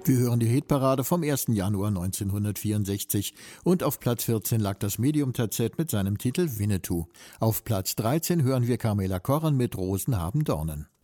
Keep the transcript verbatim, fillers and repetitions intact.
Wir hören die Hitparade vom ersten Januar neunzehnhundertvierundsechzig und auf Platz vierzehn lag das Medium T Z mit seinem Titel Winnetou. Auf Platz dreizehn hören wir Carmela Corran mit Rosen haben Dornen.